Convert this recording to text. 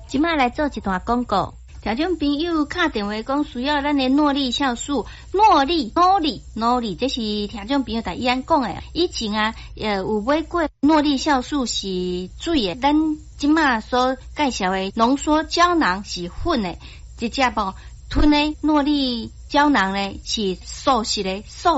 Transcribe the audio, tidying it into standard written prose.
即摆来做一段广告。听众朋友打电话讲需要咱的诺丽酵素，诺丽，这是听众朋友在伊安讲的。以前啊，有买过诺丽酵素是水的，咱即摆所介绍的浓缩胶囊是粉的，一只无吞的诺丽胶囊呢是素食的素。